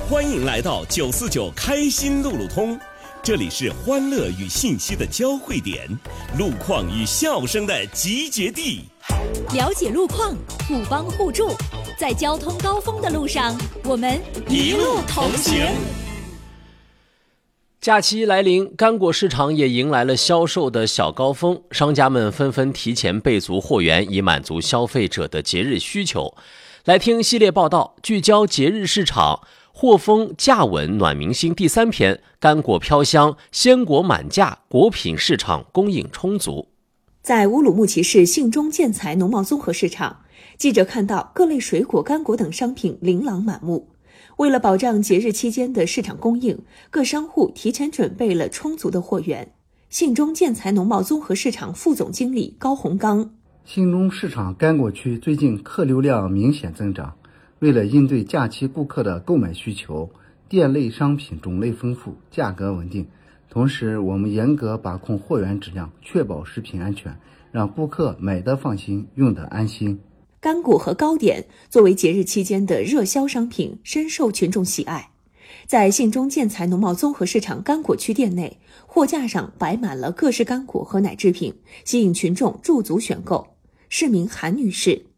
欢迎来到949开心路路通，这里是欢乐与信息的交汇点，路况与笑声的集结地。 了解路况，互帮互助，在交通高峰的路上，我们一路同行。 假期来临，干果市场也迎来了销售的小高峰，商家们纷纷提前备足货源，以满足消费者的节日需求。来听系列报道，聚焦节日市场，货丰价稳暖明星第3篇，干果飘香，鲜果满架，果品市场供应充足。 在乌鲁木齐市信中建材农贸综合市场，记者看到各类水果、干果等商品琳琅满目。为了保障节日期间的市场供应，各商户提前准备了充足的货源。信中建材农贸综合市场副总经理高洪刚： 信中市场干果区最近客流量明显增长，为了应对假期顾客的购买需求，店内商品种类丰富，价格稳定。同时，我们严格把控货源质量，确保食品安全，让顾客买得放心，用得安心。 干果和糕点作为节日期间的热销商品，深受群众喜爱。在信中建材农贸综合市场干果区店内，货架上摆满了各式干果和奶制品，吸引群众驻足选购。市民韩女士：